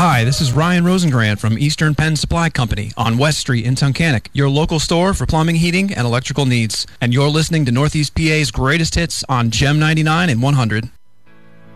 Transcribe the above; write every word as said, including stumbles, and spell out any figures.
Hi, this is Ryan Rosengrant from Eastern Penn Supply Company on West Street in Tunkhannock, your local store for plumbing, heating, and electrical needs. And you're listening to Northeast P A's greatest hits on Gem ninety-nine and one hundred.